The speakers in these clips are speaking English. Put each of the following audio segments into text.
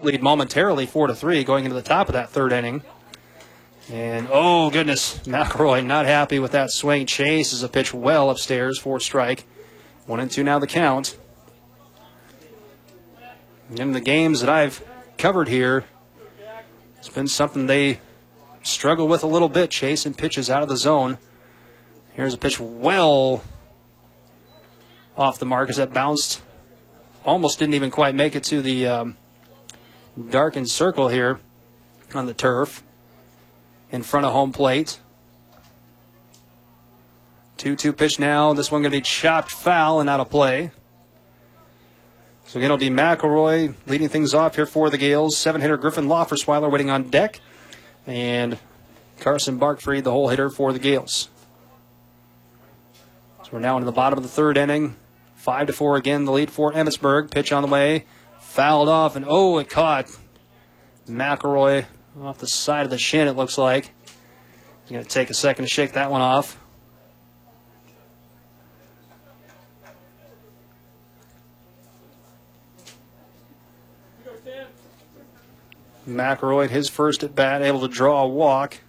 lead momentarily 4-3 going into the top of that third inning. And, oh, goodness, McElroy not happy with that swing. Chases a pitch well upstairs for a strike. 1-2 now the count. In the games that I've covered here, it's been something they struggle with a little bit, chasing pitches out of the zone. Here's a pitch well off the mark as that bounced. Almost didn't even quite make it to the darkened circle here on the turf in front of home plate. 2-2 pitch now. This one going to be chopped foul and out of play. So again, it'll be McElroy leading things off here for the Gales. 7-hitter Griffin Laufersweiler waiting on deck. And Carson Barkfried, the hole hitter for the Gales. So we're now into the bottom of the third inning. 5-4 again, the lead for Emmetsburg. Pitch on the way. Fouled off, and oh, it caught McElroy off the side of the shin, it looks like. He's going to take a second to shake that one off. McElroy, his first at bat, able to draw a walk.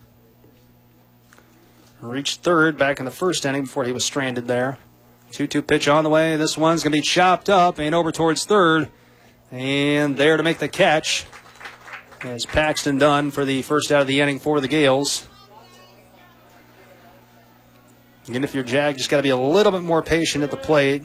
Reached third back in the first inning before he was stranded there. 2-2 pitch on the way. This one's going to be chopped up and over towards third. And there to make the catch is Paxton Dunn for the first out of the inning for the Gales. Again, if you're Jag, just got to be a little bit more patient at the plate.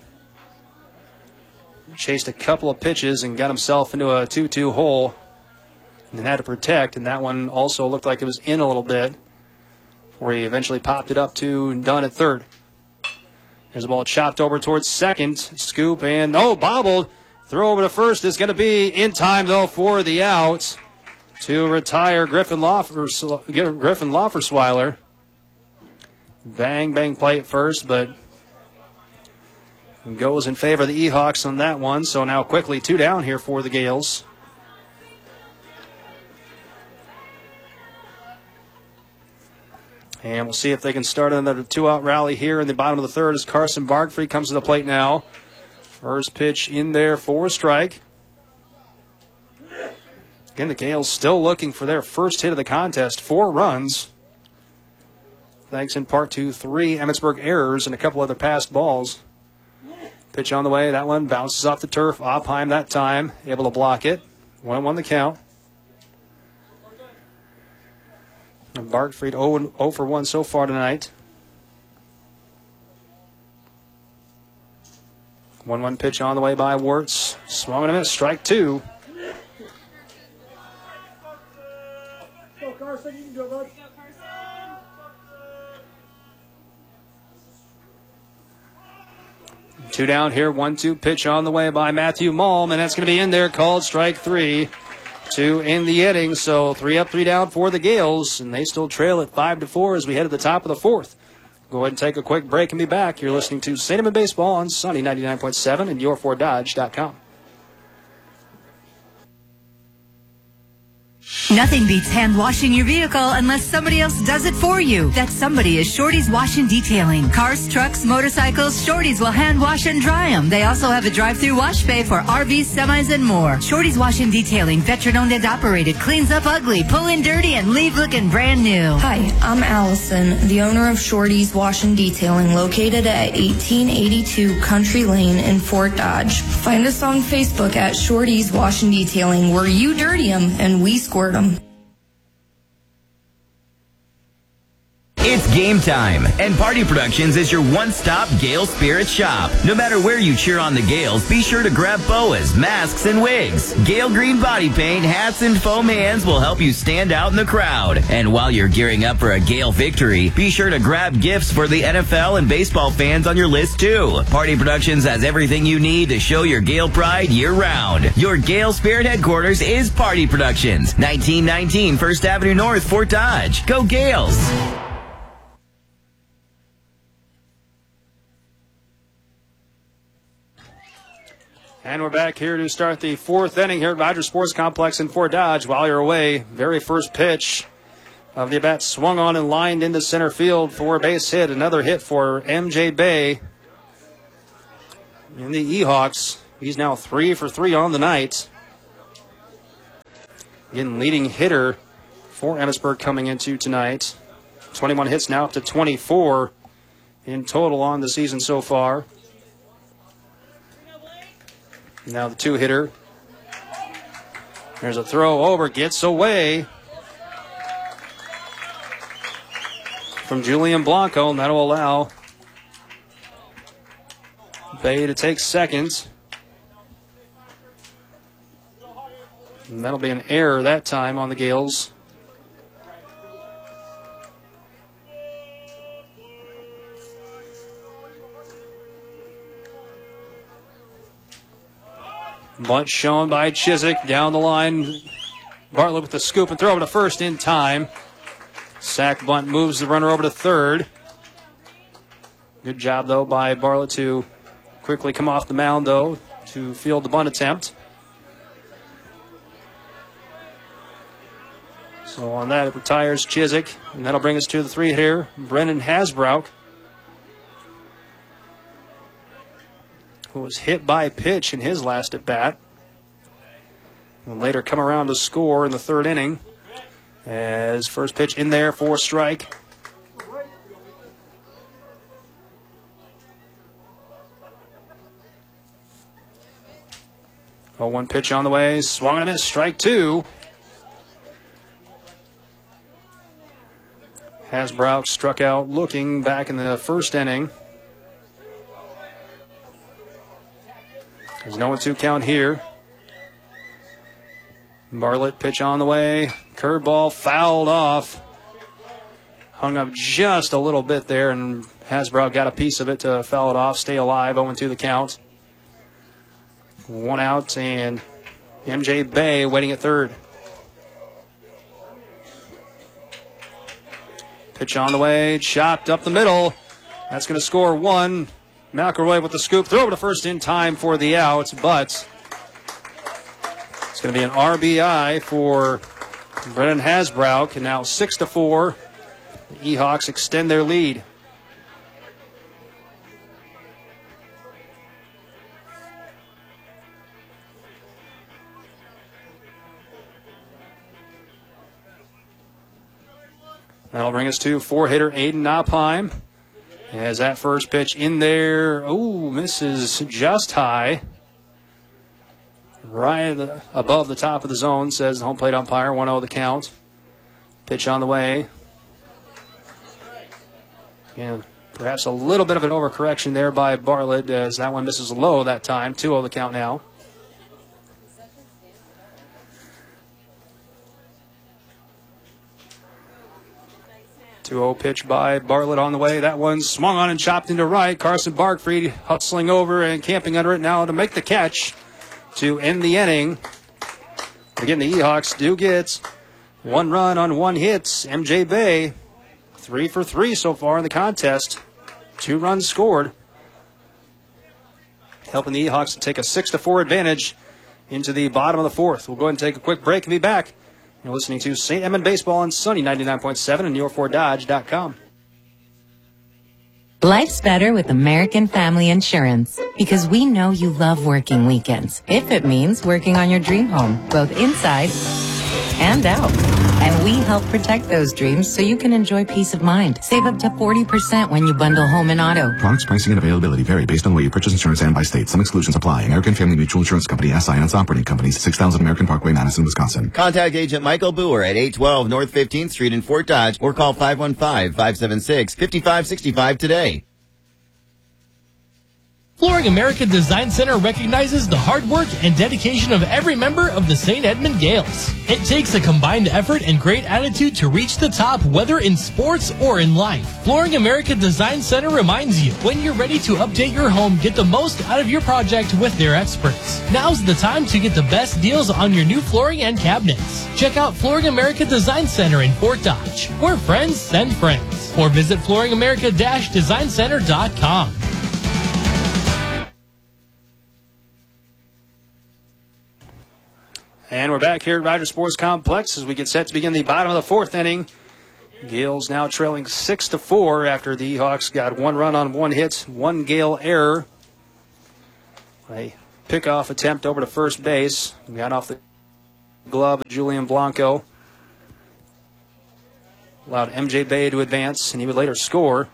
Chased a couple of pitches and got himself into a 2-2 hole. And had to protect, and that one also looked like it was in a little bit before he eventually popped it up to Dunn at third. There's a ball chopped over towards second. Scoop and, oh, bobbled. Throw over to first is going to be in time, though, for the out to retire Griffin Laufersweiler. Bang, bang play at first, but goes in favor of the Ehawks on that one. So now quickly 2 down here for the Gales. And we'll see if they can start another 2-out rally here in the bottom of the third as Carson Barkfried comes to the plate now. First pitch in there for a strike. Again, the Gales still looking for their first hit of the contest. 4 runs. Thanks in part to 3 Emmetsburg errors and a couple other passed balls. Pitch on the way. That one bounces off the turf. Opheim that time. Able to block it. 1-1 the count. And Barkfried 0 for 1 so far tonight. 1-1 pitch on the way by Wirtz. Swung and a miss. Strike 2. Go, Carson. You can go, bud. 2 down here. 1-2 pitch on the way by Matthew Malm, and that's going to be in there. Called strike 3. 2 in the inning, so 3 up, 3 down for the Gales, and they still trail at 5-4 as we head to the top of the fourth. Go ahead and take a quick break and be back. You're listening to St. Edmund Baseball on Sunny 99.7 and your4dodge.com. Nothing beats hand washing your vehicle unless somebody else does it for you. That somebody is Shorty's Wash and Detailing. Cars, trucks, motorcycles, Shorty's will hand wash and dry them. They also have a drive-through wash bay for RVs, semis, and more. Shorty's Wash and Detailing, veteran-owned and operated, cleans up ugly, pull in dirty, and leave looking brand new. Hi, I'm Allison, the owner of Shorty's Wash and Detailing, located at 1882 Country Lane in Fort Dodge. Find us on Facebook at Shorty's Wash and Detailing, where you dirty them and we squirt them. It's game time, and Party Productions is your one-stop Gale Spirit shop. No matter where you cheer on the Gales, be sure to grab boas, masks, and wigs. Gale Green body paint, hats, and foam hands will help you stand out in the crowd. And while you're gearing up for a Gale victory, be sure to grab gifts for the NFL and baseball fans on your list, too. Party Productions has everything you need to show your Gale pride year-round. Your Gale Spirit headquarters is Party Productions, 1919 First Avenue North, Fort Dodge. Go Gales! And we're back here to start the fourth inning here at Rogers Sports Complex in Fort Dodge. While you're away, very first pitch of the at-bat swung on and lined into center field for a base hit. Another hit for M.J. Bay in the Ehawks. He's now 3 for 3 on the night. Again, leading hitter for Emmetsburg coming into tonight. 21 hits now, up to 24 in total on the season so far. Now the two-hitter. There's a throw over, gets away from Julian Blanco, and that'll allow Bay to take second. And that'll be an error that time on the Gales. Bunt shown by Chiswick down the line. Bartlett with the scoop and throw over to first in time. Sack bunt moves the runner over to third. Good job, though, by Bartlett to quickly come off the mound, though, to field the bunt attempt. So on that, it retires Chiswick, and that'll bring us to the three-hitter, Brennan Hasbrook, who was hit by a pitch in his last at-bat. And later come around to score in the third inning. As first pitch in there for a strike. Oh, one pitch on the way. Swung and a miss. Strike two. Hasbrook struck out looking back in the first inning. There's no 1-2 count here. Bartlett pitch on the way. Curveball fouled off. Hung up just a little bit there, and Hasbrook got a piece of it to foul it off. Stay alive. 0-2 the count. One out, and MJ Bay waiting at third. Pitch on the way. Chopped up the middle. That's going to score one. McElroy with the scoop. Throw over to first in time for the out, but it's going to be an RBI for Brennan Hasbrook, and now 6-4. The Ehawks extend their lead. That'll bring us to four-hitter Aiden Opheim. As that first pitch in there, misses just high. Right above the top of the zone, says the home plate umpire. 1-0 the count. Pitch on the way. And perhaps a little bit of an overcorrection there by Bartlett, as that one misses low that time. 2-0 the count now. Pitch by Bartlett on the way. That one swung on and chopped into right. Carson Barkfried hustling over and camping under it now to make the catch to end the inning. Again, the Ehawks do get one run on one hit. MJ Bay, 3 for 3 so far in the contest. 2 runs scored, helping the Ehawks to take a 6-4 advantage into the bottom of the fourth. We'll go ahead and take a quick break and be back. You're listening to St. Edmund Baseball on Sunny 99.7 and your4dodge.com. Life's better with American Family Insurance because we know you love working weekends. If it means working on your dream home, both inside and out. And we help protect those dreams so you can enjoy peace of mind. Save up to 40% when you bundle home and auto. Products pricing and availability vary based on the way you purchase insurance and by state. Some exclusions apply. American Family Mutual Insurance Company, SI and its operating companies, 6000 American Parkway, Madison, Wisconsin. Contact Agent Michael Boer at 812 North 15th Street in Fort Dodge or call 515-576-5565 today. Flooring America Design Center recognizes the hard work and dedication of every member of the St. Edmund Gales. It takes a combined effort and great attitude to reach the top, whether in sports or in life. Flooring America Design Center reminds you, when you're ready to update your home, get the most out of your project with their experts. Now's the time to get the best deals on your new flooring and cabinets. Check out Flooring America Design Center in Fort Dodge, where friends send friends. Or visit flooringamerica-designcenter.com. And we're back here at Rogers Sports Complex as we get set to begin the bottom of the fourth inning. Gales now trailing 6-4 after the Hawks got 1 run on 1 hit, 1 Gale error. A pickoff attempt over to first base. Got off the glove of Julian Blanco. Allowed MJ Bay to advance, and he would later score.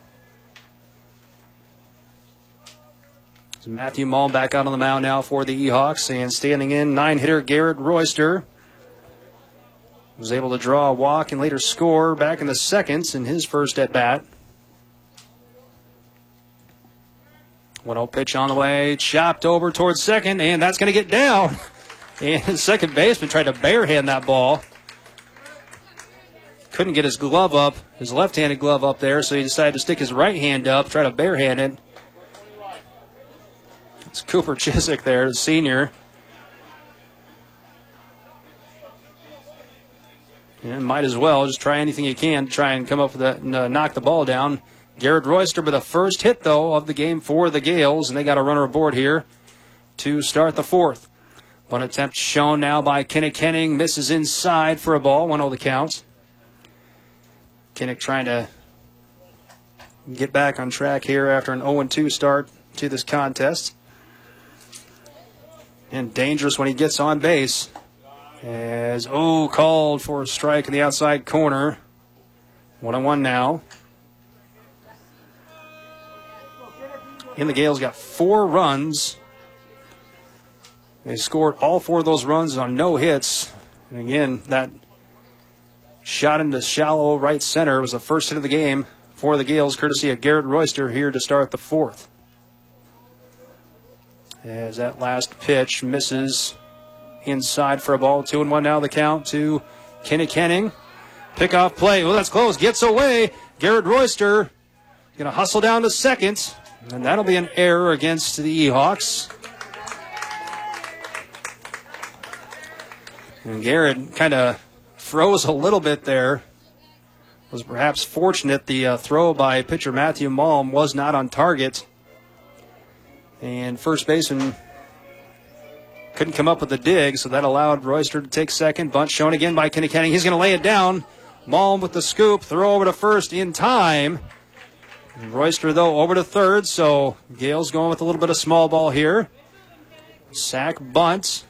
So Matthew Malm back out on the mound now for the Ehawks, and standing in, 9-hitter Garrett Royster was able to draw a walk and later score back in the seconds in his first at-bat. 1-0 pitch on the way, chopped over towards second, and that's going to get down. And the second baseman tried to barehand that ball. Couldn't get his glove up, his left-handed glove up there, so he decided to stick his right hand up, try to barehand it. It's Cooper Chiswick there, the senior. And might as well just try anything you can to try and come up with that and knock the ball down. Garrett Royster with the first hit, though, of the game for the Gales, and they got a runner aboard here to start the fourth. One attempt shown now by Kinnick Henning, misses inside for a ball, 1-0 the count. Kinnick trying to get back on track here after an 0-2 start to this contest. And dangerous when he gets on base. As called for a strike in the outside corner. 1-1 now. And the Gales got 4 runs. They scored all 4 of those runs on no hits. And again, that shot into shallow right center was the first hit of the game for the Gales, courtesy of Garrett Royster here to start the fourth. As that last pitch misses inside for a ball. 2-1 now the count to Kinnick Henning. Pickoff play. Well, that's close. Gets away. Garrett Royster going to hustle down to second. And that'll be an error against the Ehawks. And Garrett kind of froze a little bit there. Was perhaps fortunate the throw by pitcher Matthew Malm was not on target. And first baseman couldn't come up with the dig, so that allowed Royster to take second. Bunt shown again by Kinnick Henning. He's going to lay it down. Malm with the scoop. Throw over to first in time. And Royster, though, over to third, so Gales going with a little bit of small ball here. Sack bunt.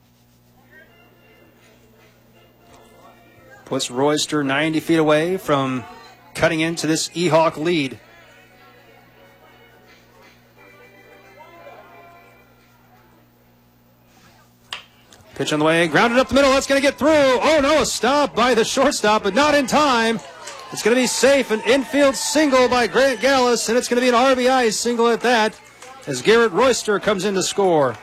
Puts Royster 90 feet away from cutting into this Ehawk lead. Pitch on the way, grounded up the middle, that's going to get through. Oh no, a stop by the shortstop, but not in time. It's going to be safe, an infield single by Grant Gallus, and it's going to be an RBI single at that as Garrett Royster comes in to score.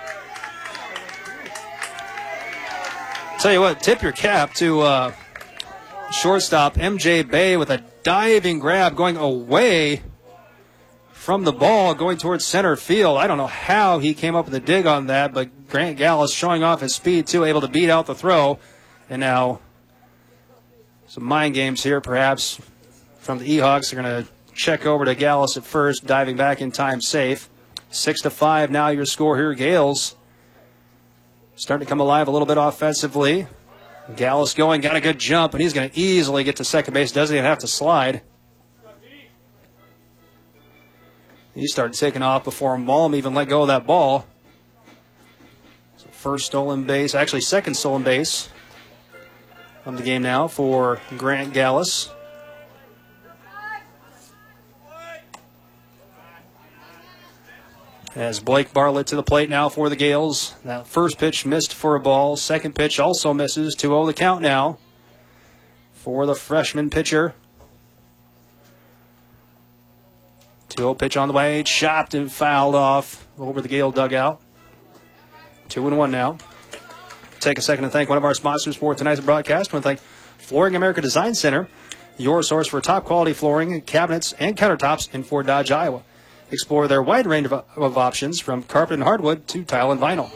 Tell you what, tip your cap to shortstop MJ Bay with a diving grab going away from the ball, going towards center field. I don't know how he came up with a dig on that, but Grant Gallus showing off his speed too, able to beat out the throw. And now some mind games here perhaps from the Ehawks. They're going to check over to Gallus at first, diving back in time safe. 6-5 now your score here. Gales starting to come alive a little bit offensively. Gallus going, got a good jump, and he's going to easily get to second base. Doesn't even have to slide. He started taking off before Malm even let go of that ball. So first stolen base, actually second stolen base of the game now for Grant Gallus. As Blake Bartlett to the plate now for the Gales. That first pitch missed for a ball. Second pitch also misses. 2-0 the count now for the freshman pitcher. 2-0 pitch on the way. Chopped and fouled off over the Gale dugout. 2-1 now. Take a second to thank one of our sponsors for tonight's broadcast. I want to thank Flooring America Design Center, your source for top quality flooring, cabinets, and countertops in Fort Dodge, Iowa. Explore their wide range of options from carpet and hardwood to tile and vinyl.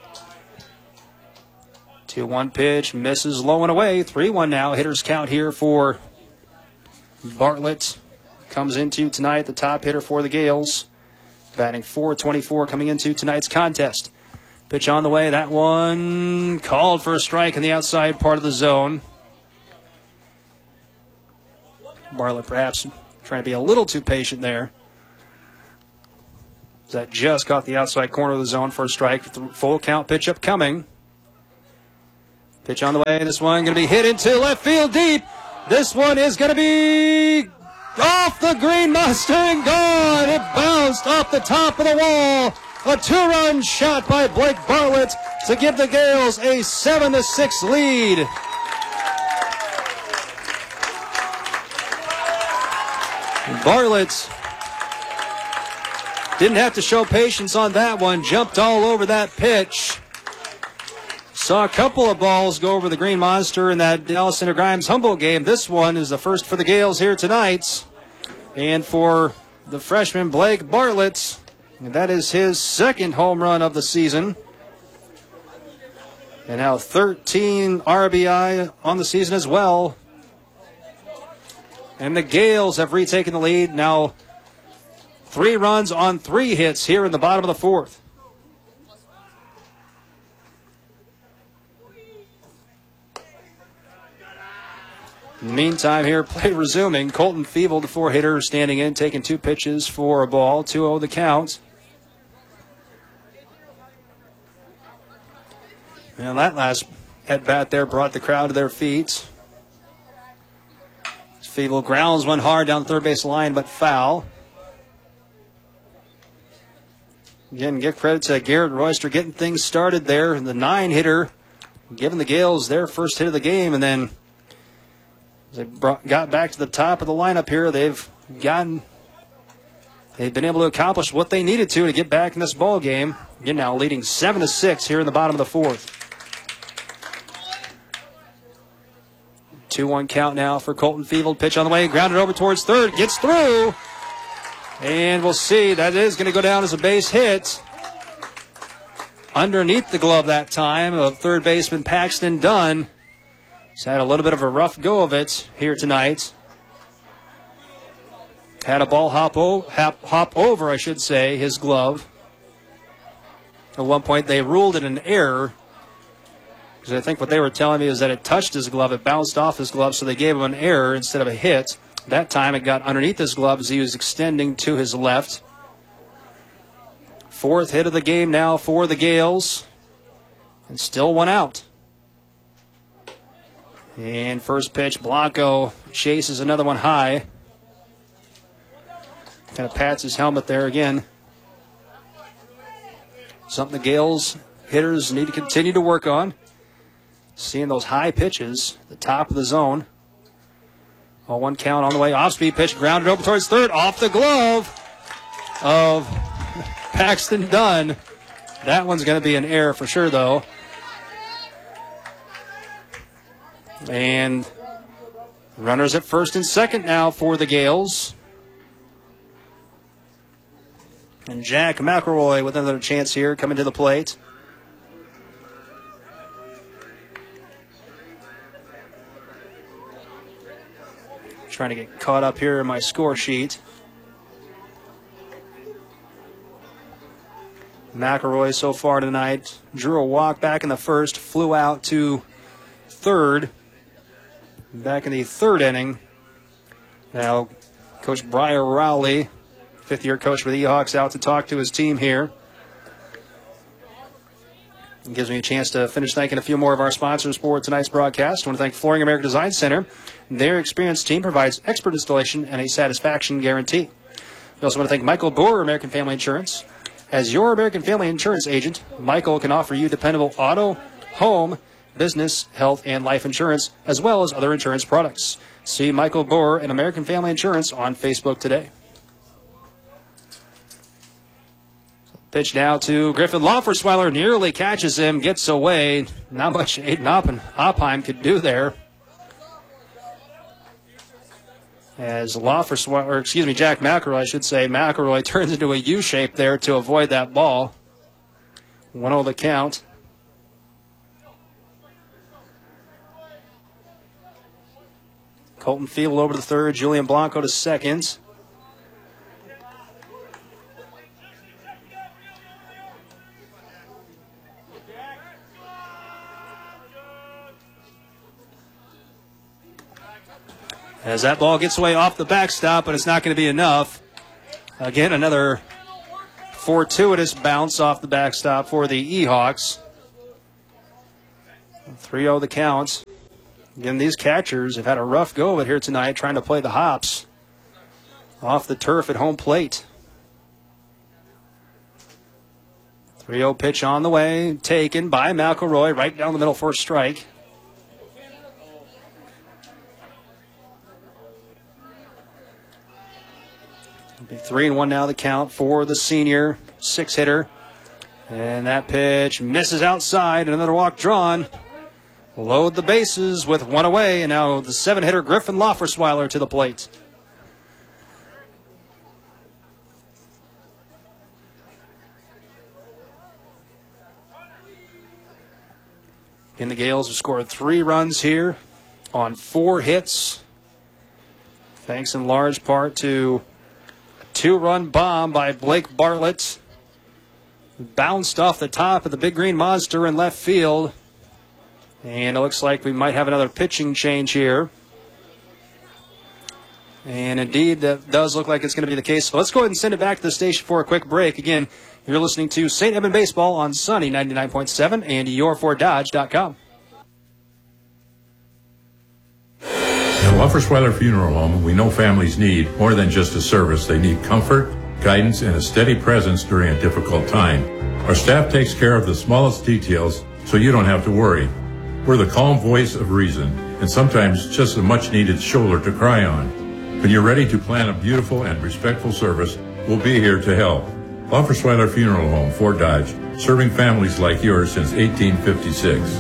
2-1 pitch, misses low and away. 3-1 now. Hitters count here for Bartlett. Comes into tonight, the top hitter for the Gales. Batting .424 coming into tonight's contest. Pitch on the way. That one called for a strike in the outside part of the zone. Bartlett perhaps trying to be a little too patient there. That just caught the outside corner of the zone for a strike. Full count pitch up coming. Pitch on the way. This one going to be hit into left field deep. This one is going to be off the green Mustang, gone. It bounced off the top of the wall. A 2-run shot by Blake Bartlett to give the Gales a 7-6 lead. Bartlett didn't have to show patience on that one. Jumped all over that pitch. Saw a couple of balls go over the Green Monster in that Dallas Center Grimes Humboldt game. This one is the first for the Gales here tonight. And for the freshman Blake Bartlett, that is his second home run of the season. And now 13 RBI on the season as well. And the Gales have retaken the lead. Now 3 runs on 3 hits here in the bottom of the 4th. Meantime, here, play resuming. Colton Feeble, the 4-hitter, standing in, taking 2 pitches for a ball. 2-0 the count. And that last at-bat there brought the crowd to their feet. Feeble grounds one hard down the third base line, but foul. Again, give credit to Garrett Royster getting things started there. The 9-hitter giving the Gales their first hit of the game, and then they got back to the top of the lineup here. They've been able to accomplish what they needed to get back in this ball game. Again, now leading 7-6 here in the bottom of the 4th. 2-1 count now for Colton Feeble. Pitch on the way, grounded over towards third, gets through. And we'll see, that is going to go down as a base hit. Underneath the glove that time of third baseman Paxton Dunn. He's had a little bit of a rough go of it here tonight. Had a ball hop over, I should say, his glove. At one point, they ruled it an error. Because I think what they were telling me is that it touched his glove. It bounced off his glove, so they gave him an error instead of a hit. That time, it got underneath his glove as he was extending to his left. 4th hit of the game now for the Gales. And still 1 out. And first pitch, Blanco chases another one high. Kind of pats his helmet there again. Something the Gales hitters need to continue to work on. Seeing those high pitches, the top of the zone. 1 count on the way. Off-speed pitch, grounded over towards third. Off the glove of Paxton Dunn. That one's going to be an error for sure, though. And runners at first and second now for the Gales. And Jack McElroy with another chance here coming to the plate. Trying to get caught up here in my score sheet. McElroy so far tonight drew a walk back in the first, flew out to third. Back in the 3rd inning. Now, Coach Briar Rowley, 5th-year coach for the Eahawks, out to talk to his team here. It gives me a chance to finish thanking a few more of our sponsors for tonight's broadcast. I want to thank Flooring America Design Center. Their experienced team provides expert installation and a satisfaction guarantee. We also want to thank Michael Boer, American Family Insurance. As your American Family Insurance agent, Michael can offer you dependable auto, home, business, health, and life insurance, as well as other insurance products. See Michael Boer and American Family Insurance on Facebook today. Pitch now to Griffin Loffersweiler, nearly catches him, gets away. Not much Aiden Oppheim could do there. As Jack McElroy, I should say, McElroy turns into a U shape there to avoid that ball. 1-0 the count. Colton Feeble over to third, Julian Blanco to second. As that ball gets away off the backstop, but it's not going to be enough. Again, another fortuitous bounce off the backstop for the Eahawks. 3-0 the count. Again, these catchers have had a rough go of it here tonight trying to play the hops off the turf at home plate. 3-0 pitch on the way, taken by McElroy right down the middle for a strike. It'll be 3-1 now the count for the senior 6-hitter. And that pitch misses outside, another walk drawn. Load the bases with one away, and now the 7-hitter Griffin Loffersweiler to the plate. And the Gales have scored 3 runs here on 4 hits, thanks in large part to a 2-run bomb by Blake Bartlett. Bounced off the top of the Big Green Monster in left field. And it looks like we might have another pitching change here. And indeed, that does look like it's going to be the case. So let's go ahead and send it back to the station for a quick break. Again, you're listening to St. Edmund Baseball on Sunny 99.7 and yourforddodge.com. At Loffersweiler Funeral Home, we know families need more than just a service. They need comfort, guidance, and a steady presence during a difficult time. Our staff takes care of the smallest details so you don't have to worry. We're the calm voice of reason, and sometimes just a much-needed shoulder to cry on. When you're ready to plan a beautiful and respectful service, we'll be here to help. Loffersweiler Funeral Home, Fort Dodge, serving families like yours since 1856.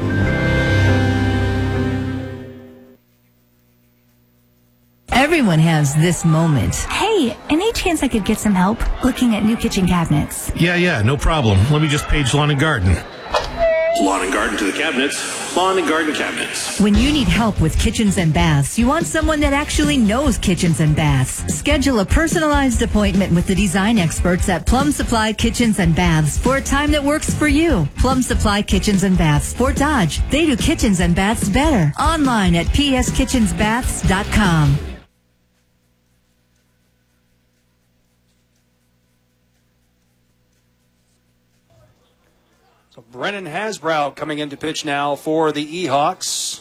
Everyone has this moment. Hey, any chance I could get some help looking at new kitchen cabinets? Yeah, no problem. Let me just page Lawn and Garden. Lawn and Garden to the cabinets. Lawn and Garden cabinets. When you need help with kitchens and baths, you want someone that actually knows kitchens and baths. Schedule a personalized appointment with the design experts at Plum Supply Kitchens and Baths for a time that works for you. Plum Supply Kitchens and Baths, Fort Dodge. They do kitchens and baths better. Online at pskitchensbaths.com. So Brennan Hasbrow coming in to pitch now for the E-Hawks.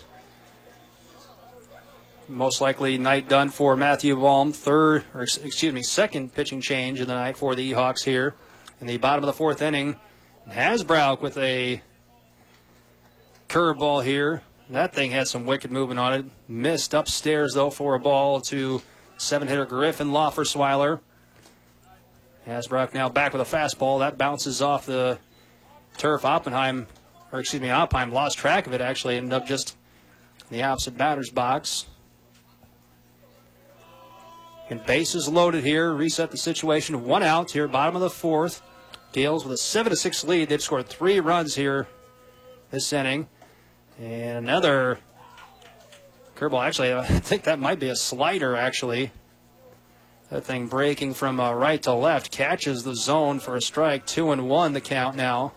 Most likely night done for Matthew Baum. Second pitching change of the night for the E-Hawks here in the bottom of the 4th inning. Hasbrow with a curveball here. That thing had some wicked movement on it. Missed upstairs, though, for a ball to 7-hitter Griffin Loffersweiler. Hasbrow now back with a fastball. That bounces off the turf. Oppenheim lost track of it, actually. Ended up just in the opposite batter's box. And bases loaded here. Reset the situation. 1 out here, bottom of the 4th. Gales with a 7-6 lead. They've scored 3 runs here this inning. And another curveball. Actually, I think that might be a slider, actually. That thing breaking from right to left. Catches the zone for a strike. 2-1 the count now.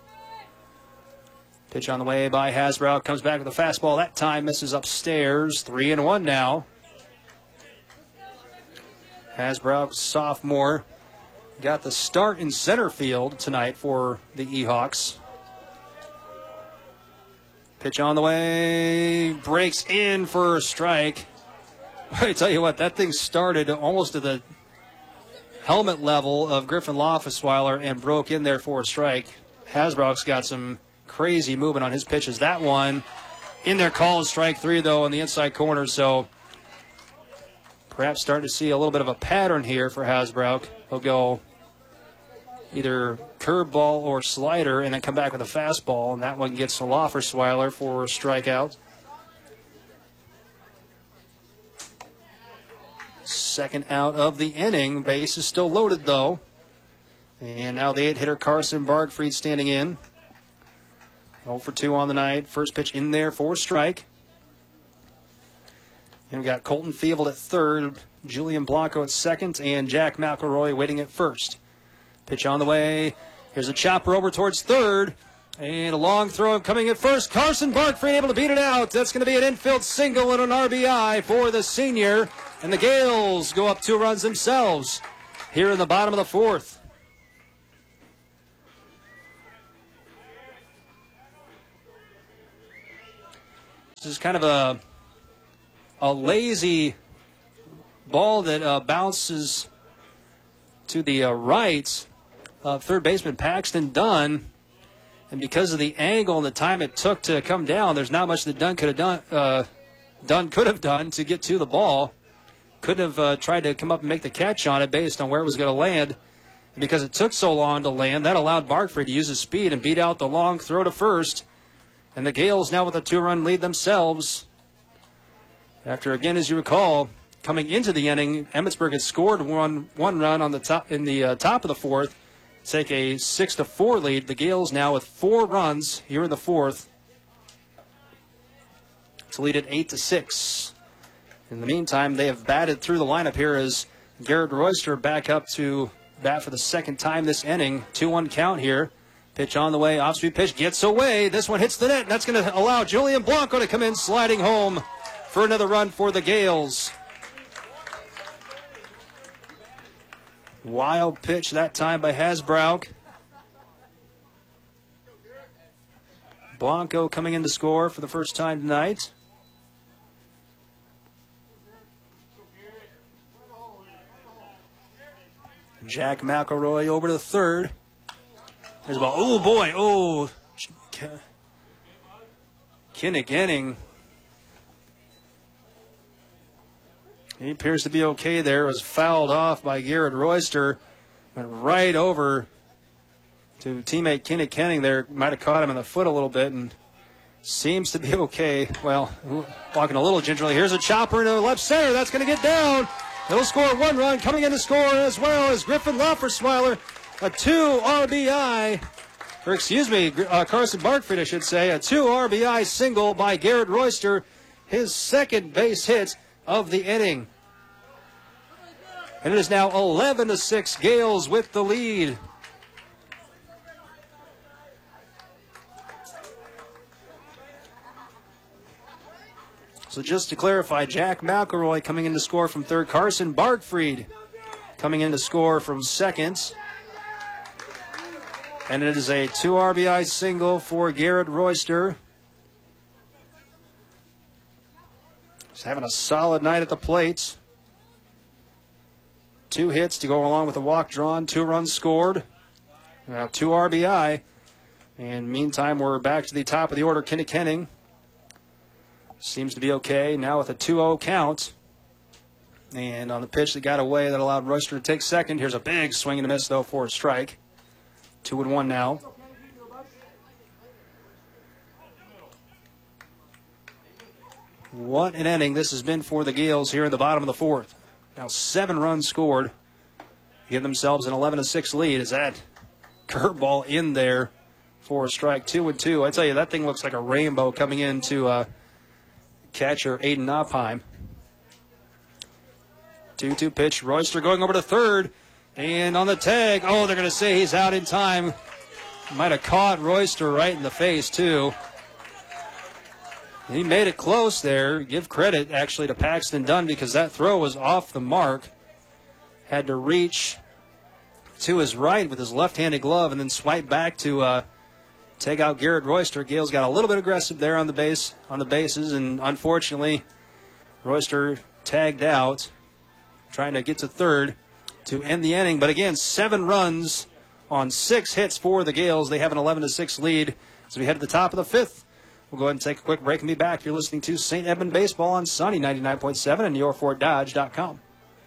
Pitch on the way by Hasbrow. Comes back with a fastball. That time misses upstairs. 3-1 now. Hasbrow, sophomore, got the start in center field tonight for the E-Hawks. Pitch on the way. Breaks in for a strike. I tell you what, that thing started almost to the helmet level of Griffin Loffersweiler and broke in there for a strike. Hasbrow's got some crazy movement on his pitches. That one in there, called strike 3, though, on the inside corner. So perhaps starting to see a little bit of a pattern here for Hasbrow. He'll go either curveball or slider and then come back with a fastball, and that one gets to Loffersweiler for a strikeout. Second out of the inning. Base is still loaded, though. And now the 8-hitter Carson Bargfried standing in. 0 for 2 on the night. First pitch in there for a strike. And we got Colton Field at third, Julian Blanco at second, and Jack McElroy waiting at first. Pitch on the way. Here's a chopper over towards third. And a long throw coming at first. Carson Bargfried able to beat it out. That's going to be an infield single and an RBI for the senior. And the Gales go up 2 runs themselves here in the bottom of the 4th. This is kind of a lazy ball that bounces to the right of third baseman Paxton Dunn. And because of the angle and the time it took to come down, there's not much that Dunn could have done to get to the ball. Couldn't have tried to come up and make the catch on it based on where it was going to land. And because it took so long to land, that allowed Barkford to use his speed and beat out the long throw to first. And the Gales now with a 2-run lead themselves. After, again, as you recall, coming into the inning, Emmetsburg had scored one run on the top in the top of the fourth, take a 6-4 lead. The Gales now with 4 runs here in the fourth to lead at 8-6. In the meantime, they have batted through the lineup here as Garrett Royster back up to bat for the second time this inning. 2-1 count here. Pitch on the way, off-speed pitch gets away. This one hits the net, and that's going to allow Julian Blanco to come in sliding home for another run for the Gales. Wild pitch that time by Hasbrouck. Blanco coming in to score for the first time tonight. Jack McElroy over to the third. There's a ball. Oh, boy. Oh. Kinnick-Enning. He appears to be okay there. Was fouled off by Garrett Royster. Went right over to teammate Kinnick-Enning there. Might have caught him in the foot a little bit and seems to be okay. Well, walking a little gingerly. Here's a chopper into left center. That's going to get down. He'll score 1 run. Coming in to score as well as Griffin Loffersweiler. A 2 RBI, or excuse me, Carson Barkford, I should say. A 2 RBI single by Garrett Royster. His second base hit of the inning. And it is now 11-6, Gales with the lead. So just to clarify, Jack McElroy coming in to score from third. Carson Barkfried coming in to score from second. And it is a 2 RBI single for Garrett Royster. He's having a solid night at the plate. 2 hits to go along with a walk drawn, 2 runs scored. Now 2 RBI. And meantime, we're back to the top of the order. Kinnick-Enning seems to be okay now with a 2-0 count. And on the pitch that got away, that allowed Royster to take second. Here's a big swing and a miss, though, for a strike. 2-1 now. What an inning this has been for the Gales here in the bottom of the fourth. Now 7 runs scored. Give themselves an 11-6 lead. Is that curveball in there for a strike? 2-2. I tell you, that thing looks like a rainbow coming into catcher Aiden Opheim. 2-2 pitch. Royster going over to third. And on the tag, oh, they're going to say he's out in time. Might have caught Royster right in the face, too. He made it close there. Give credit, actually, to Paxton Dunn because that throw was off the mark. Had to reach to his right with his left-handed glove and then swipe back to take out Garrett Royster. Gales got a little bit aggressive there on the bases, and unfortunately, Royster tagged out, trying to get to third to end the inning. But again, 7 runs on 6 hits for the Gales. They have an 11-6 lead as we head to the top of the fifth. We'll go ahead and take a quick break and be back. You're listening to St. Edmund Baseball on Sunny 99.7 and YourFortDodge.com.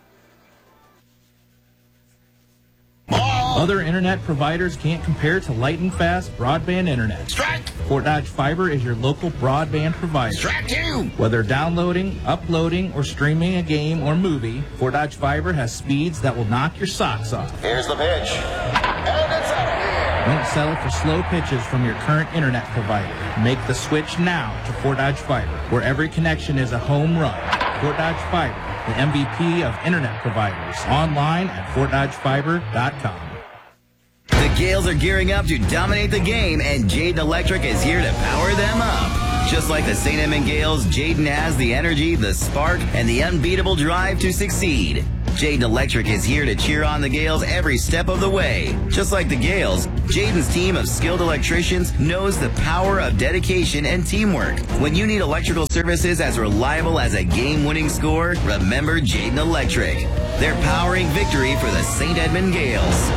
Other internet providers can't compare to lightning fast broadband internet. Strike! Fort Dodge Fiber is your local broadband provider. Strike 2! Whether downloading, uploading, or streaming a game or movie, Fort Dodge Fiber has speeds that will knock your socks off. Here's the pitch. And it's out of here. Don't settle for slow pitches from your current internet provider. Make the switch now to Fort Dodge Fiber, where every connection is a home run. Fort Dodge Fiber, the MVP of internet providers. Online at FortDodgeFiber.com. The Gales are gearing up to dominate the game, and Jayden Electric is here to power them up. Just like the St. Edmund Gales, Jayden has the energy, the spark, and the unbeatable drive to succeed. Jayden Electric is here to cheer on the Gales every step of the way. Just like the Gales, Jayden's team of skilled electricians knows the power of dedication and teamwork. When you need electrical services as reliable as a game-winning score, remember Jayden Electric. They're powering victory for the St. Edmund Gales.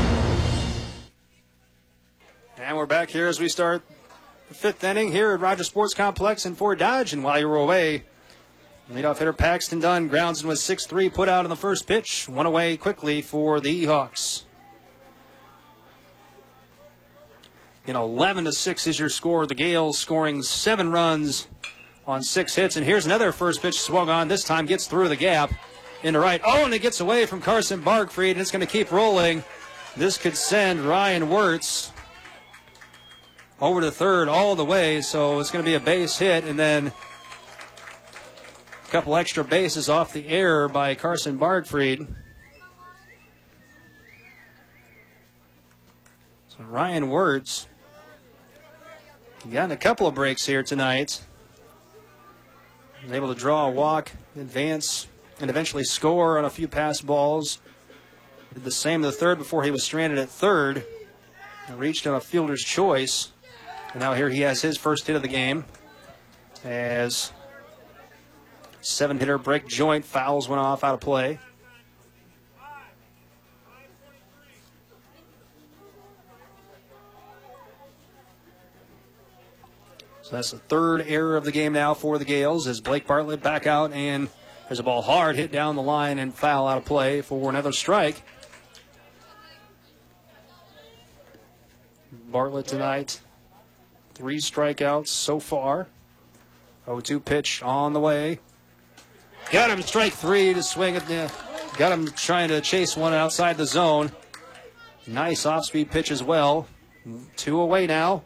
And we're back here as we start the fifth inning here at Rogers Sports Complex in Fort Dodge. And while you were away, leadoff hitter Paxton Dunn grounds in with 6-3 put out on the first pitch. One away quickly for the Hawks. 11-6 is your score. The Gales scoring 7 runs on 6 hits. And here's another first pitch swung on. This time gets through the gap into right. Oh, and it gets away from Carson Bargfried, and it's going to keep rolling. This could send Ryan Wirtz over to third all the way, so it's going to be a base hit, and then a couple extra bases off the error by Carson Bargfried. So Ryan Wirtz gotten a couple of breaks here tonight. Was able to draw a walk, advance, and eventually score on a few pass balls. Did the same in the third before he was stranded at third. And reached on a fielder's choice. And now here he has his first hit of the game as 7-hitter break joint fouls went off out of play. So that's the third error of the game now for the Gales as Blake Bartlett back out, and there's a ball hard hit down the line and foul out of play for another strike. Bartlett tonight, 3 strikeouts so far. 0-2 pitch on the way. Got him, strike 3 to swing it. Got him trying to chase one outside the zone. Nice off-speed pitch as well. 2 away now.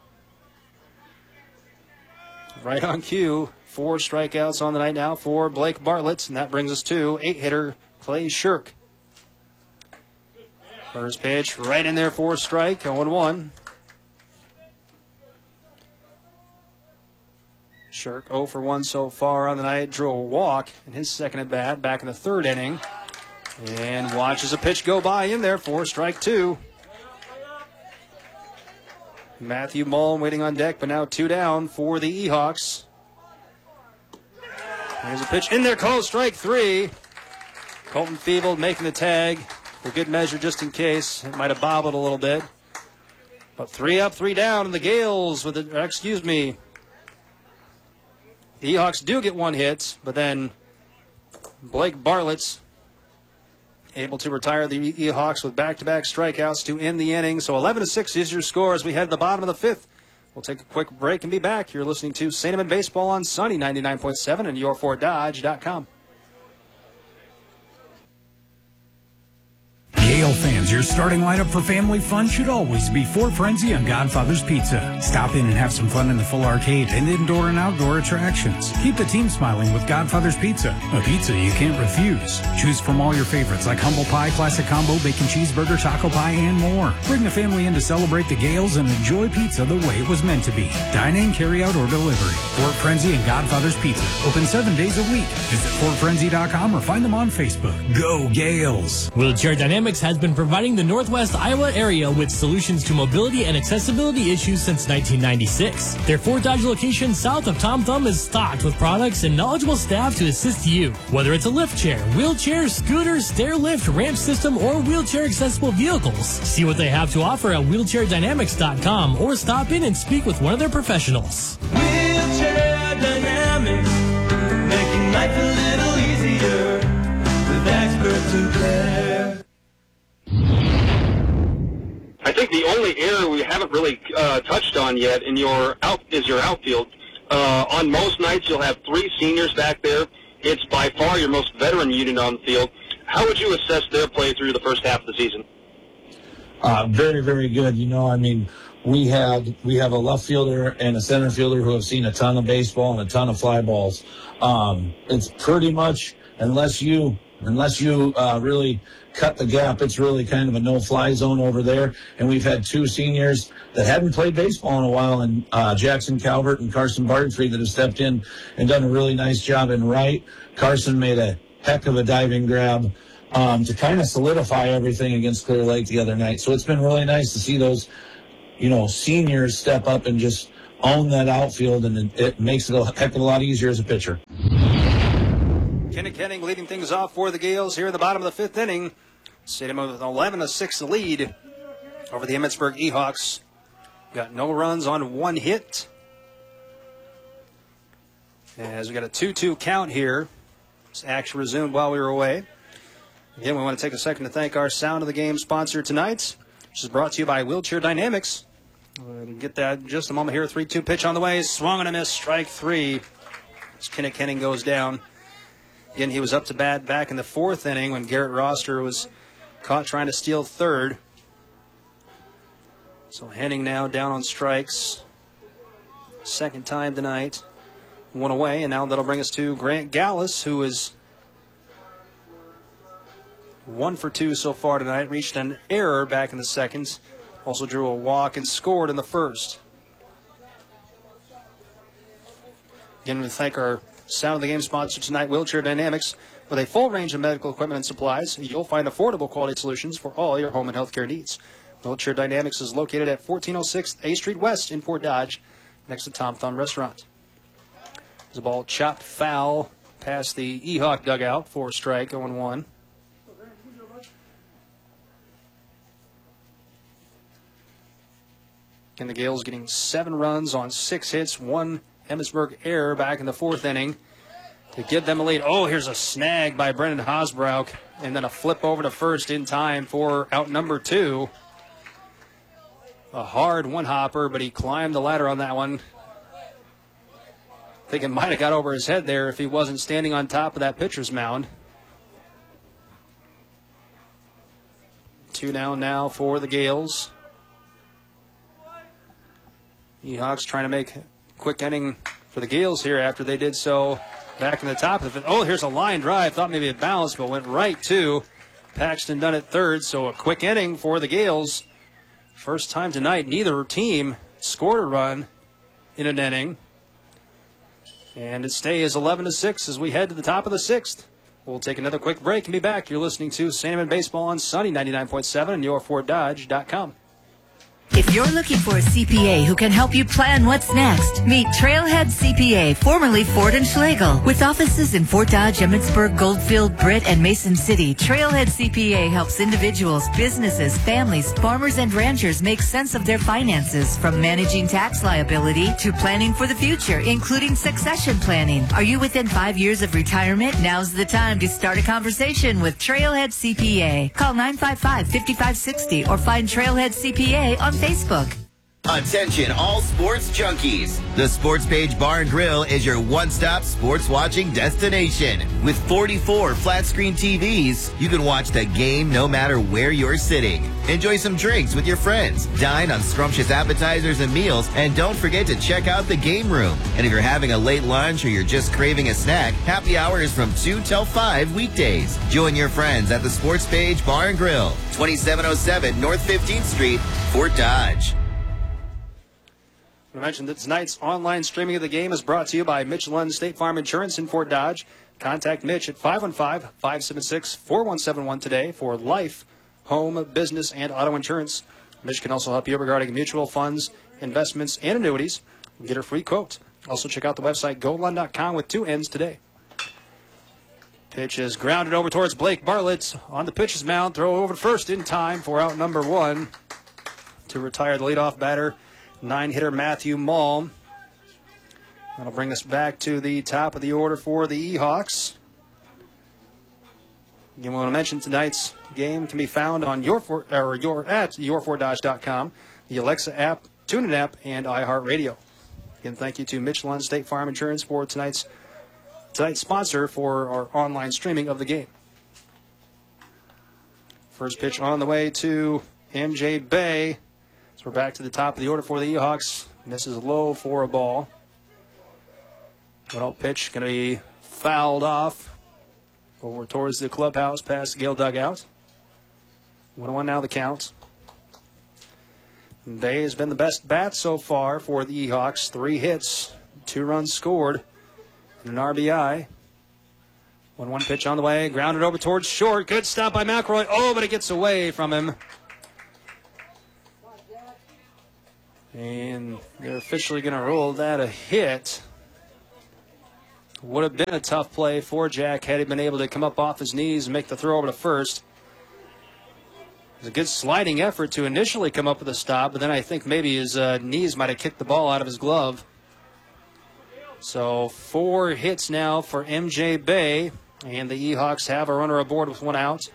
Right on cue. 4 strikeouts on the night now for Blake Bartlett, and that brings us to 8-hitter Clay Shirk. First pitch right in there for a strike, 0-1. Shirk 0 for 1 so far on the night. Drew a walk in his second at bat back in the third inning. And watches a pitch go by in there for strike 2. Matthew Mullen waiting on deck, but now 2 down for the E-Hawks. There's a pitch in there, called strike 3. Colton Feeble making the tag for good measure just in case. It might have bobbled a little bit. But 3 up, 3 down, and the Gales with it, the E-Hawks do get 1 hit, but then Blake Bartlett's able to retire the E-Hawks with back-to-back strikeouts to end the inning. So 11-6 is your score as we head to the bottom of the 5th. We'll take a quick break and be back. You're listening to St. Edmund Baseball on Sunny 99.7 and yourfortdodge.com. Gale fans, your starting lineup for family fun should always be Fort Frenzy and Godfather's Pizza. Stop in and have some fun in the full arcade and indoor and outdoor attractions. Keep the team smiling with Godfather's Pizza, a pizza you can't refuse. Choose from all your favorites like humble pie, classic combo, bacon cheeseburger, taco pie, and more. Bring the family in to celebrate the Gales and enjoy pizza the way it was meant to be. Dine in, carry out, or delivery. Fort Frenzy and Godfather's Pizza. Open 7 days a week. Visit FortFrenzy.com or find them on Facebook. Go Gales! Wheelchair Dynamics has been providing the Northwest Iowa area with solutions to mobility and accessibility issues since 1996. Their Fort Dodge location south of Tom Thumb is stocked with products and knowledgeable staff to assist you. Whether it's a lift chair, wheelchair, scooter, stair lift, ramp system, or wheelchair accessible vehicles. See what they have to offer at wheelchairdynamics.com or stop in and speak with one of their professionals. Wheelchair Dynamics, making life a little easier with experts who care. I think the only area we haven't really touched on yet is your outfield. On most nights, you'll have 3 seniors back there. It's by far your most veteran unit on the field. How would you assess their play through the first half of the season? Very, very good. We have a left fielder and a center fielder who have seen a ton of baseball and a ton of fly balls. It's pretty much, unless you really cut the gap, it's really kind of a no-fly zone over there. And we've had 2 seniors that hadn't played baseball in a while, and Jackson Calvert and Carson Bargfried, that have stepped in and done a really nice job in right. Carson made a heck of a diving grab to kind of solidify everything against Clear Lake the other night. So it's been really nice to see those, seniors step up and just own that outfield, and it makes it a heck of a lot easier as a pitcher. Kinnick leading things off for the Gales here in the bottom of the fifth inning. Stadium with an 11-6 lead over the Emmetsburg Ehawks. Got no runs on one hit. As we got a 2-2 count here. This action resumed while we were away. Again, we want to take a second to thank our Sound of the Game sponsor tonight, which is brought to you by Wheelchair Dynamics. We'll get that in just a moment here. 3-2 pitch on the way. Swung and a miss. Strike three. As Kinnick goes down. Again, he was up to bat back in the fourth inning when Garrett Roster was caught trying to steal third. So Henning now down on strikes. Second time tonight. One away, and now that'll bring us to Grant Gallus, who is 1 for 2 so far tonight. Reached an error back in the second. Also drew a walk and scored in the first. Again, we thank our Sound of the Game sponsor tonight, Wheelchair Dynamics. With a full range of medical equipment and supplies, you'll find affordable quality solutions for all your home and healthcare needs. Wheelchair Dynamics is located at 1406 A Street West in Fort Dodge, next to Tom Thumb Restaurant. There's a ball chopped foul past the Ehawk dugout for a strike, 0-1. And the Gales getting 7 runs on 6 hits, 1 Emmetsburg error back in the fourth inning to give them a lead. Oh, here's a snag by Brendan Hosbrook, and then a flip over to first in time for out number 2. A hard one-hopper, but he climbed the ladder on that one. I think it might have got over his head there if he wasn't standing on top of that pitcher's mound. 2 down now for the Gales. Ehawks trying to make a quick inning for the Gales here after they did so back in the top of it. Oh, here's a line drive. Thought maybe it bounced, but went right to Paxton Dunn at third. So a quick inning for the Gales. First time tonight, neither team scored a run in an inning. And it stays 11-6 as we head to the top of the 6th. We'll take another quick break and be back. You're listening to Sandeman Baseball on Sunny 99.7 and yourfortdodge.com. If you're looking for a CPA who can help you plan what's next, meet Trailhead CPA, formerly Ford and Schlegel. With offices in Fort Dodge, Emmetsburg, Goldfield, Britt, and Mason City, Trailhead CPA helps individuals, businesses, families, farmers, and ranchers make sense of their finances, from managing tax liability to planning for the future, including succession planning. Are you within 5 years of retirement? Now's the time to start a conversation with Trailhead CPA. Call 955-5560 or find Trailhead CPA on Facebook. Attention all sports junkies. The Sports Page Bar and Grill is your one-stop sports watching destination. With 44 flat-screen TVs, you can watch the game no matter where you're sitting. Enjoy some drinks with your friends. Dine on scrumptious appetizers and meals. And don't forget to check out the game room. And if you're having a late lunch or you're just craving a snack, happy hour is from 2 till 5 weekdays. Join your friends at the Sports Page Bar and Grill, 2707 North 15th Street, Fort Dodge. I mentioned that tonight's online streaming of the game is brought to you by Michelin State Farm Insurance in Fort Dodge. Contact Mitch at 515-576-4171 today for life, home, business, and auto insurance. Mitch can also help you regarding mutual funds, investments, and annuities. Get a free quote. Also check out the website golden.com with 2 N's today. Pitch is grounded over towards Blake Bartlett on the pitcher's mound. Throw over to first in time for out number 1 to retire the leadoff batter, 9-hitter Matthew Malm. That'll bring us back to the top of the order for the Ehawks. Again, we want to mention tonight's game can be found on at yourfortdodge.com, the Alexa app, TuneIn app, and iHeartRadio. Again, thank you to Michelin State Farm Insurance for tonight's sponsor for our online streaming of the game. First pitch on the way to MJ Bay. So we're back to the top of the order for the Ehawks. Misses low for a ball. One-out pitch going to be fouled off over towards the clubhouse past the Gale dugout. 1-1 now the count. Bay has been the best bat so far for the Ehawks. 3 hits, 2 runs scored, and an RBI. 1-1 pitch on the way, grounded over towards short. Good stop by McElroy. Oh, but it gets away from him. And they're officially going to rule that a hit. Would have been a tough play for Jack had he been able to come up off his knees and make the throw over to first. It was a good sliding effort to initially come up with a stop, but then I think maybe his knees might have kicked the ball out of his glove. So 4 hits now for MJ Bay, and the Eahawks have a runner aboard with 1 out.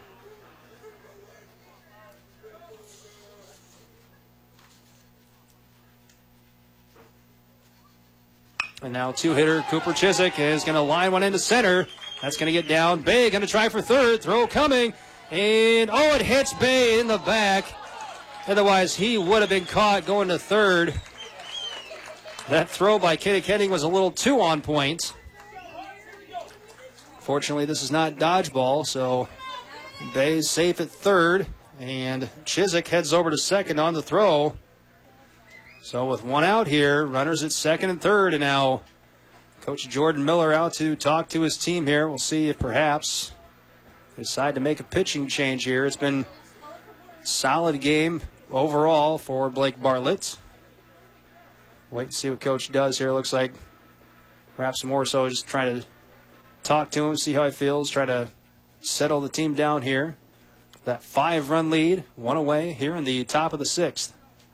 And now 2-hitter Cooper Chiswick is going to line one into center. That's going to get down. Bay going to try for third. Throw coming. And, oh, it hits Bay in the back. Otherwise, he would have been caught going to third. That throw by Kenny Kenning was a little too on point. Fortunately, this is not dodgeball, so Bay's safe at third. And Chiswick heads over to second on the throw. So with 1 out here, runners at second and third, and now Coach Jordan Miller out to talk to his team here. We'll see if perhaps they decide to make a pitching change here. It's been a solid game overall for Blake Bartlett. Wait and see what Coach does here. Looks like perhaps more so just trying to talk to him, see how he feels, try to settle the team down here. That 5-run lead, 1 away here in the top of the 6th.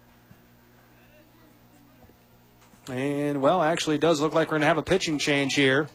And, well, actually it does look like we're going to have a pitching change here.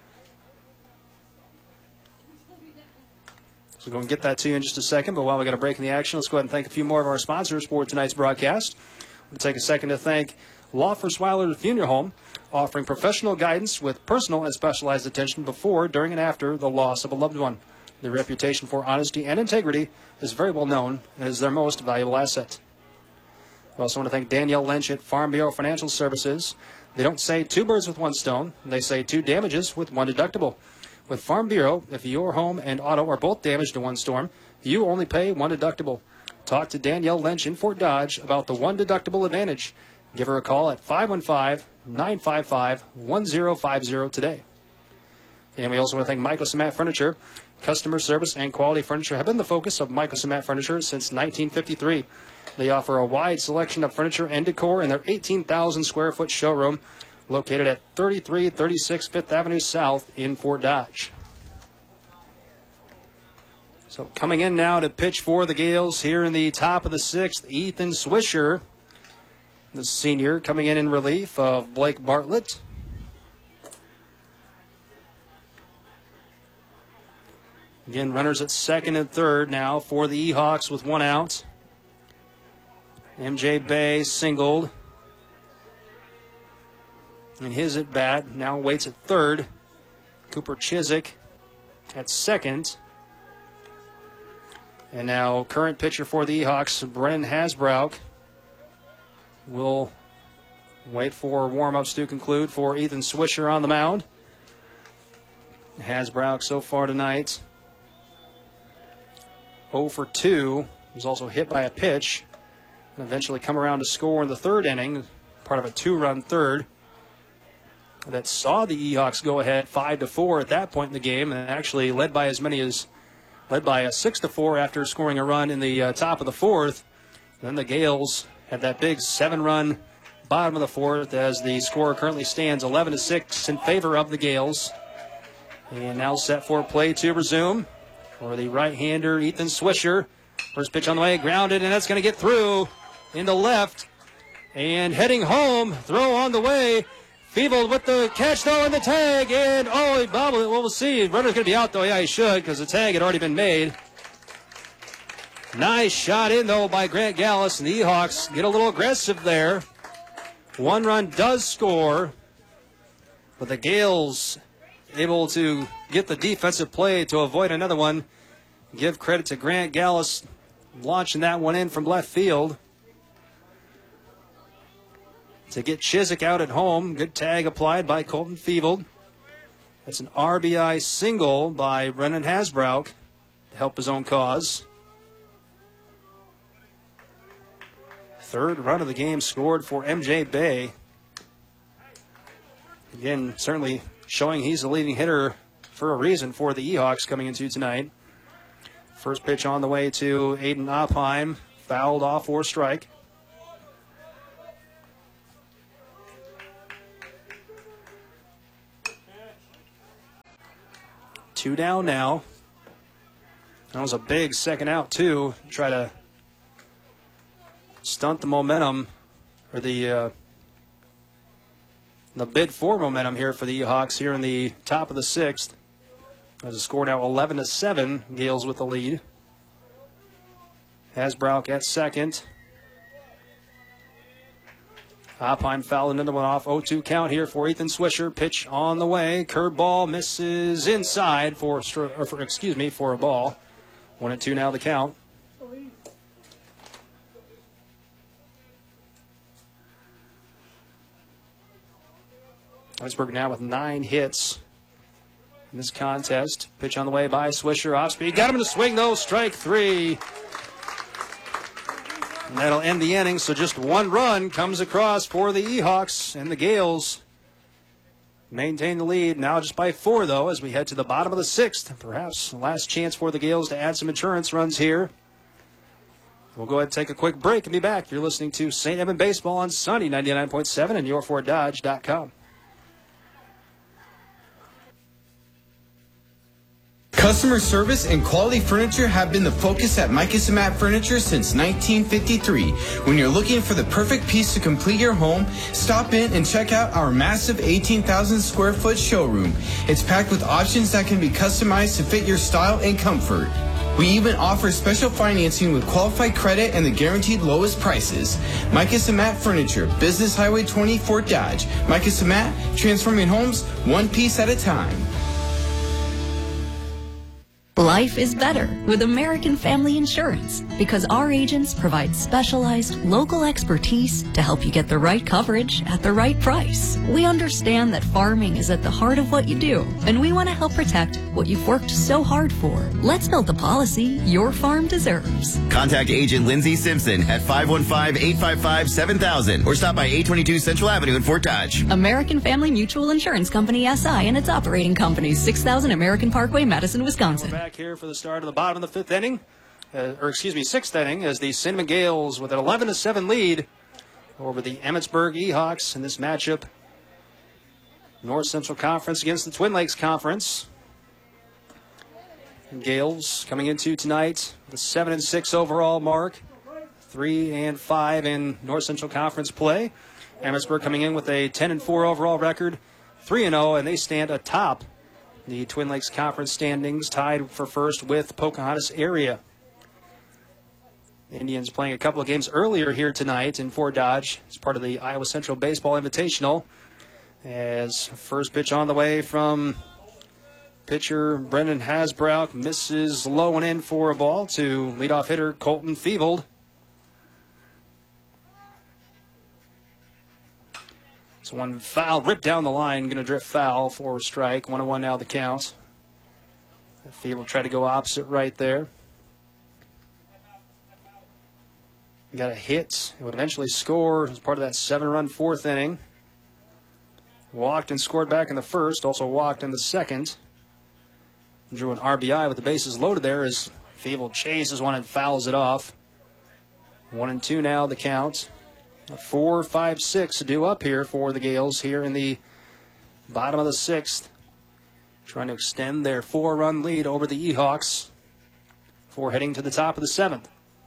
So we're going to get that to you in just a second. But while we got a break in the action, let's go ahead and thank a few more of our sponsors for tonight's broadcast. We'll take a second to thank Law for Swiler Funeral Home, offering professional guidance with personal and specialized attention before, during, and after the loss of a loved one. Their reputation for honesty and integrity is very well known and is their most valuable asset. We also want to thank Danielle Lynch at Farm Bureau Financial Services. They don't say 2 birds with 1 stone. They say 2 damages with 1 deductible. With Farm Bureau, if your home and auto are both damaged in 1 storm, you only pay 1 deductible. Talk to Danielle Lynch in Fort Dodge about the 1 deductible advantage. Give her a call at 515-955-1050 today. And we also want to thank Michael Samat Furniture. Customer service and quality furniture have been the focus of Michael Samat Furniture since 1953. They offer a wide selection of furniture and decor in their 18,000 square foot showroom located at 3336 5th Avenue South in Fort Dodge. So coming in now to pitch for the Gales here in the top of the 6th, Ethan Swisher, the senior, coming in relief of Blake Bartlett. Again, runners at second and third now for the Eahawks with 1 out. MJ Bay singled. And his at bat now waits at third. Cooper Chiswick at second. And now current pitcher for the Eahawks, Brennan Hasbrouck, will wait for warm-ups to conclude for Ethan Swisher on the mound. Hasbrouck so far tonight 0 for 2. He was also hit by a pitch and eventually come around to score in the 3rd inning, part of a 2-run third that saw the Eahawks go ahead 5-4 at that point in the game, and actually led by a 6-4 after scoring a run in the top of the 4th. Then the Gales had that big 7-run bottom of the 4th as the score currently stands 11-6 in favor of the Gales. And now set for play to resume for the right-hander Ethan Swisher. First pitch on the way, grounded, and that's going to get through into left. And heading home, throw on the way. Feeble with the catch, though, and the tag. And, oh, he bobbled it. Well, we'll see. Runner's going to be out, though. Yeah, he should, because the tag had already been made. Nice shot in, though, by Grant Gallus. And the Eahawks get a little aggressive there. 1 run does score. But the Gales able to get the defensive play to avoid another one. Give credit to Grant Gallus launching that one in from left field to get Chiswick out at home. Good tag applied by Colton Feeble. That's an RBI single by Brennan Hasbrouck to help his own cause. 3rd run of the game scored for MJ Bay. Again, certainly showing he's the leading hitter for a reason for the Eahawks coming into tonight. First pitch on the way to Aiden Oppheim, fouled off for a strike. Two down now. That was a big second out, too. Try to stunt the momentum, or the bid for momentum here for the Eahawks here in the top of the sixth. There's a score now 11-7. Gales with the lead. Hasbrouck at second. Oppheim fouling into one off. 0-2 count here for Ethan Swisher. Pitch on the way. Curveball misses inside for a ball. 1-2 now the count. Emmetsburg now with 9 hits in this contest. Pitch on the way by Swisher. Off speed. Got him to swing though. Strike 3. And that'll end the inning. So just one run comes across for the Eahawks, and the Gales maintain the lead now just by 4 though as we head to the bottom of the sixth. Perhaps the last chance for the Gales to add some insurance runs here. We'll go ahead and take a quick break and be back. You're listening to St. Edmund Baseball on Sunny 99.7 and yourforddodge.com. Customer service and quality furniture have been the focus at Micus and Matt Furniture since 1953. When you're looking for the perfect piece to complete your home, stop in and check out our massive 18,000 square foot showroom. It's packed with options that can be customized to fit your style and comfort. We even offer special financing with qualified credit and the guaranteed lowest prices. Micus and Matt Furniture, Business Highway 20, Fort Dodge. Micus and Matt, transforming homes one piece at a time. Life is better with American Family Insurance because our agents provide specialized local expertise to help you get the right coverage at the right price. We understand that farming is at the heart of what you do, and we want to help protect what you've worked so hard for. Let's build the policy your farm deserves. Contact Agent Lindsay Simpson at 515-855-7000 or stop by 822 Central Avenue in Fort Dodge. American Family Mutual Insurance Company, SI, and its operating companies, 6000 American Parkway, Madison, Wisconsin. Back here for the start of the bottom of the sixth inning, as the Cinnamon Gales with an 11-7 lead over the Emmetsburg Eahawks in this matchup. North Central Conference against the Twin Lakes Conference. Gales coming into tonight with a 7-6 overall mark, 3-5 in North Central Conference play. Emmetsburg coming in with a 10-4 overall record, 3-0, and they stand atop the Twin Lakes Conference standings, tied for first with Pocahontas area. The Indians playing a couple of games earlier here tonight in Fort Dodge as part of the Iowa Central Baseball Invitational. As first pitch on the way from pitcher Brendan Hasbrouck, misses low and in for a ball to leadoff hitter Colton Fevold. So one foul ripped down the line, going to drift foul for a strike. 1-1 now the count. Fevold tried to go opposite right there. Got a hit. It would eventually score as part of that 7-run fourth inning. Walked and scored back in the first, also walked in the second. Drew an RBI with the bases loaded there as Fevold chases one and fouls it off. 1-2 now the count. 4, 5, 6 to do up here for the Gales here in the bottom of the sixth. Trying to extend their 4-run lead over the Eahawks before heading to the top of the seventh.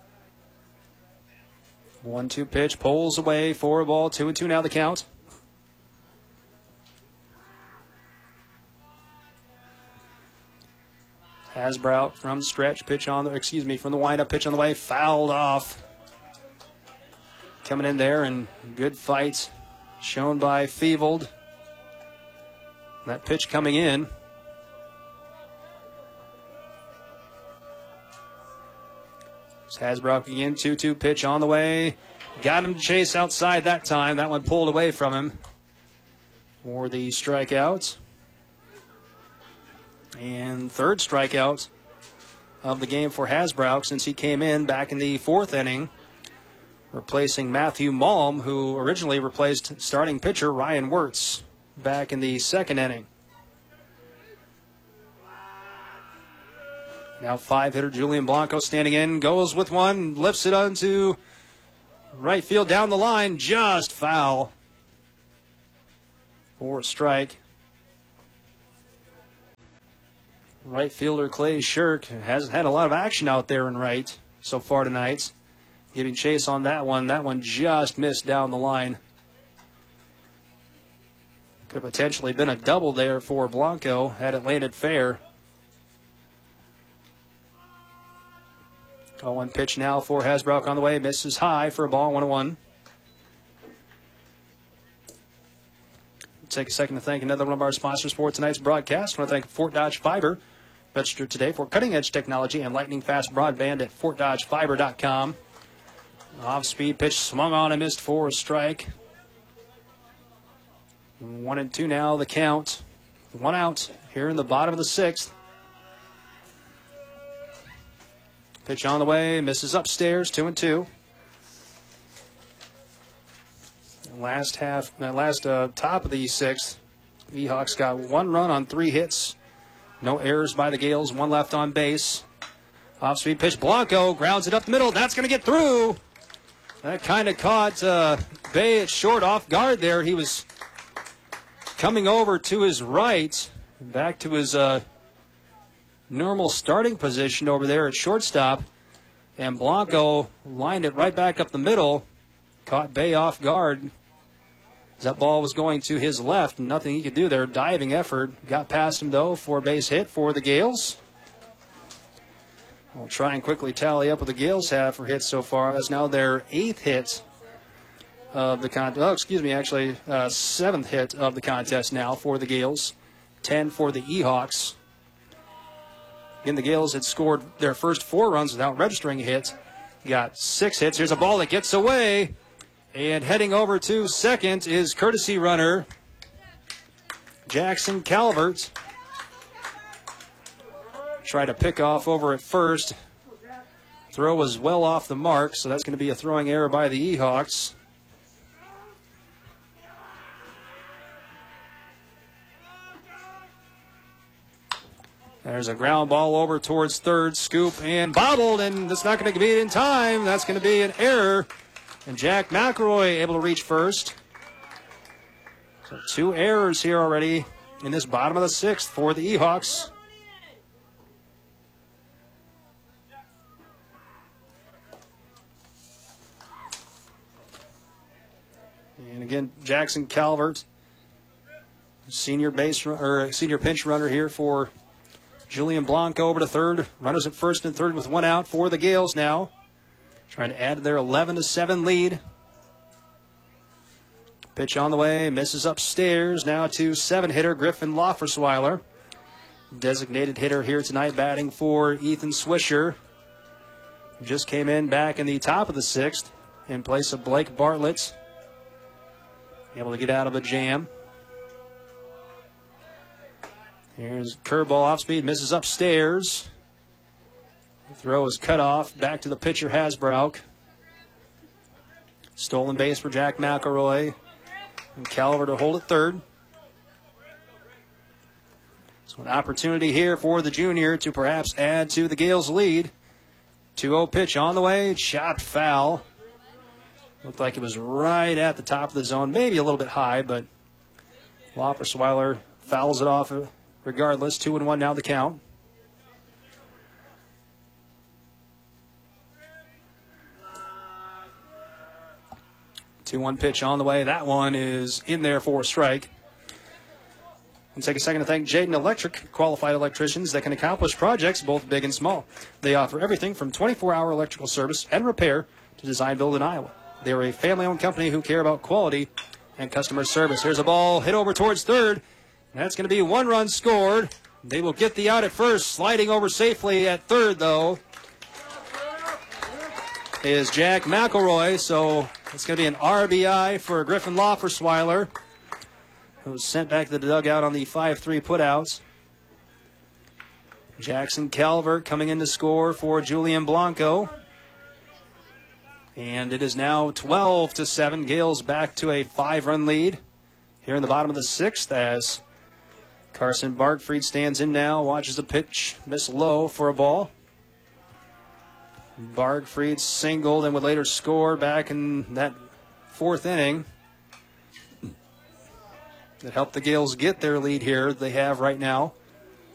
1-2 pitch, pulls away for a ball, 2-2 now the count. Hasbrouck from the stretch, pitch on the, from the windup, pitch on the way, fouled off. Coming in there, and good fight shown by Fevold. That pitch coming in. Hasbrouck again, 2-2 pitch on the way. Got him to chase outside that time. That one pulled away from him for the strikeout. And third strikeout of the game for Hasbrouck since he came in back in the fourth inning, replacing Matthew Malm, who originally replaced starting pitcher Ryan Wirtz back in the second inning. Now 5-hitter Julian Blanco standing in, goes with one, lifts it onto right field down the line, just foul for a strike. Right fielder Clay Shirk hasn't had a lot of action out there in right so far tonight. Giving chase on that one. That one just missed down the line. Could have potentially been a double there for Blanco had it landed fair. 0-1 pitch now for Hasbrouck on the way. Misses high for a ball, 1-1. Take a second to thank another one of our sponsors for tonight's broadcast. I want to thank Fort Dodge Fiber. Register today for cutting-edge technology and lightning-fast broadband at FortDodgeFiber.com. Off-speed pitch swung on and missed for a strike. 1-2 now, the count. 1 out here in the bottom of the 6th. Pitch on the way, misses upstairs, 2-2. Last top of the 6th, the Hawks got 1 run on 3 hits. No errors by the Gales, 1 left on base. Off-speed pitch, Blanco grounds it up the middle. That's going to get through. That kind of caught Bay at short off guard there. He was coming over to his right, back to his normal starting position over there at shortstop. And Blanco lined it right back up the middle. Caught Bay off guard. That ball was going to his left. Nothing he could do there. Diving effort. Got past him, though, for a base hit for the Gales. We'll try and quickly tally up what the Gales have for hits so far. That's now their 8th hit of the contest. Oh, excuse me, actually 7th hit of the contest now for the Gales. 10 for the E-Hawks. Again, the Gales had scored their first 4 runs without registering a hit. Got 6 hits. Here's a ball that gets away. And heading over to second is courtesy runner Jackson Calvert. Try to pick off over at first. Throw was well off the mark, so that's going to be a throwing error by the E-Hawks. There's a ground ball over towards third, scoop and bobbled, and that's not going to be it in time. That's going to be an error. And Jack McElroy able to reach first. So 2 errors here already in this bottom of the 6th for the E-Hawks. And again, Jackson Calvert, senior pinch runner here for Julian Blanco over to third. Runners at first and third with 1 out for the Gales now. Trying to add to their 11-7 lead. Pitch on the way, misses upstairs. Now to 7-hitter Griffin Loffersweiler. Designated hitter here tonight, batting for Ethan Swisher. Just came in back in the top of the 6th in place of Blake Bartlett. Able to get out of a jam. Here's curveball off speed, misses upstairs. The throw is cut off. Back to the pitcher, Hasbrouck. Stolen base for Jack McElroy. And Calvert to hold at third. So an opportunity here for the junior to perhaps add to the Gales' lead. 2-0 pitch on the way. Chopped foul. Looked like it was right at the top of the zone. Maybe a little bit high, but Loffersweiler fouls it off regardless. 2-1 now the count. 2-1 pitch on the way. That one is in there for a strike. And take a second to thank Jaden Electric, qualified electricians that can accomplish projects both big and small. They offer everything from 24-hour electrical service and repair to design build in Iowa. They are a family-owned company who care about quality and customer service. Here's a ball hit over towards third. That's going to be 1 run scored. They will get the out at first. Sliding over safely at third, though, is Jack McElroy. So it's going to be an RBI for Griffin Loffersweiler, who was sent back to the dugout on the 5-3 putouts. Jackson Calvert coming in to score for Julian Blanco. And it is now 12-7. Gales back to a 5-run lead here in the bottom of the 6th as Carson Bartfried stands in now, watches the pitch, miss low for a ball. Bargfried singled and would later score back in that 4th inning. That helped the Gales get their lead here they have right now.